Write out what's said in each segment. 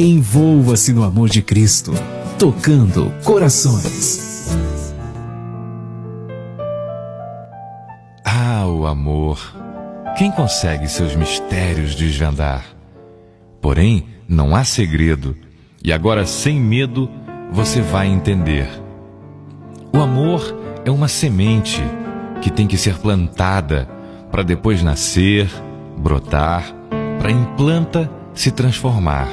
Envolva-se no amor de Cristo, tocando corações. Ah, o amor! Quem consegue seus mistérios desvendar? Porém, não há segredo, e agora sem medo você vai entender. O amor é uma semente que tem que ser plantada para depois nascer, brotar, para em planta se transformar.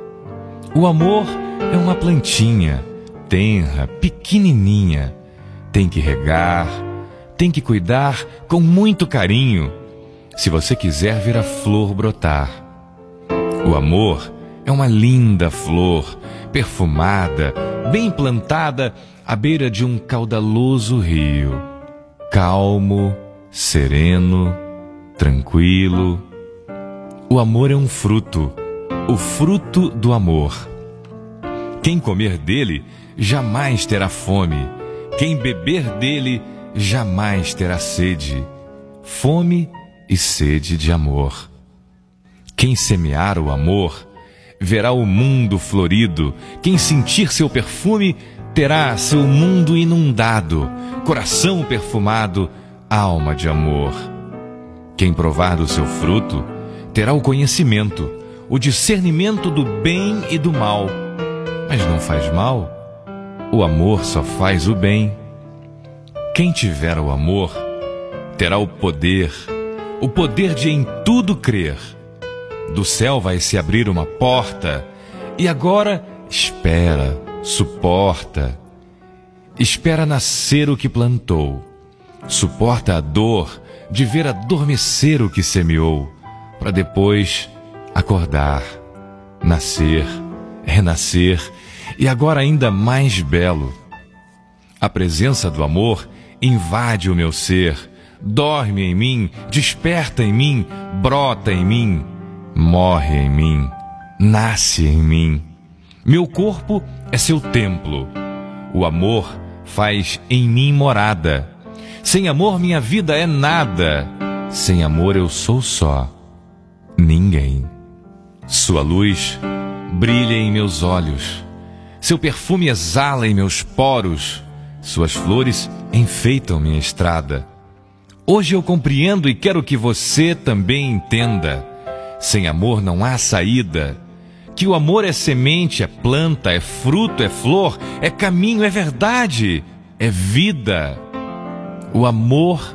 O amor é uma plantinha, tenra, pequenininha. Tem que regar, tem que cuidar com muito carinho, se você quiser ver a flor brotar. O amor é uma linda flor, perfumada, bem plantada à beira de um caudaloso rio. Calmo, sereno, tranquilo. O amor é um fruto, o fruto do amor. Quem comer dele jamais terá fome. Quem beber dele jamais terá sede. Fome e sede de amor. Quem semear o amor verá o mundo florido. Quem sentir seu perfume terá seu mundo inundado. Coração perfumado, alma de amor. Quem provar do seu fruto terá o conhecimento, o discernimento do bem e do mal. Mas não faz mal, o amor só faz o bem. Quem tiver o amor terá o poder de em tudo crer. Do céu vai se abrir uma porta, e agora espera, suporta. Espera nascer o que plantou, suporta a dor de ver adormecer o que semeou, para depois acordar, nascer, renascer, e agora ainda mais belo. A presença do amor invade o meu ser, dorme em mim, desperta em mim, brota em mim, morre em mim, nasce em mim. Meu corpo é seu templo. O amor faz em mim morada. Sem amor minha vida é nada. Sem amor eu sou só, ninguém. Sua luz brilha em meus olhos. Seu perfume exala em meus poros. Suas flores enfeitam minha estrada. Hoje eu compreendo e quero que você também entenda. Sem amor não há saída. Que o amor é semente, é planta, é fruto, é flor, é caminho, é verdade, é vida. O amor